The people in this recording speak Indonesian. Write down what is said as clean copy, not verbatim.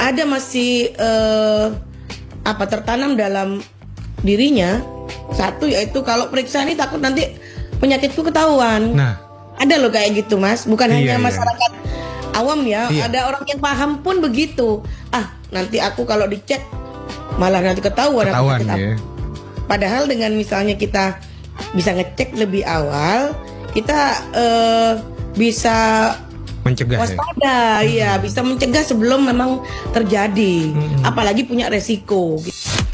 ada masih tertanam dalam dirinya. Satu yaitu kalau periksa ini takut nanti penyakitku ketahuan. Nah, ada loh kayak gitu Mas, bukan hanya iya. masyarakat awam ya, Iya. ada orang yang paham pun begitu. Nanti aku kalau dicek malah nanti ketahuan aku sakit apa. ya. Padahal dengan misalnya kita bisa ngecek lebih awal, kita bisa Mencegah ya. waspada, ya bisa mencegah sebelum memang terjadi. Apalagi punya resiko.